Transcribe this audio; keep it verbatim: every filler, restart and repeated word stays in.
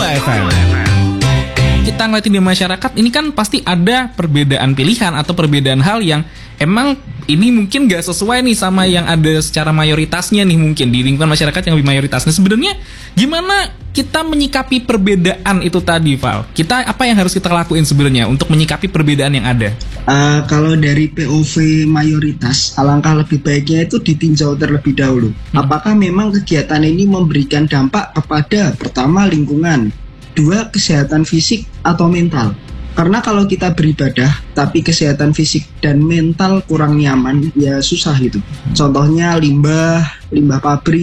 dua F M. Kita ngeliatin di masyarakat ini kan pasti ada perbedaan pilihan atau perbedaan hal yang emang ini mungkin gak sesuai nih sama yang ada secara mayoritasnya nih, mungkin di lingkungan masyarakat yang lebih mayoritasnya. Sebenarnya gimana kita menyikapi perbedaan itu tadi, Val? Kita apa yang harus kita lakuin sebenarnya untuk menyikapi perbedaan yang ada? Uh, kalau dari P O V mayoritas, alangkah lebih baiknya itu ditinjau terlebih dahulu. Hmm. Apakah memang kegiatan ini memberikan dampak kepada pertama lingkungan, dua kesehatan fisik atau mental. Karena kalau kita beribadah tapi kesehatan fisik dan mental kurang nyaman, ya susah itu. Contohnya limbah, limbah pabrik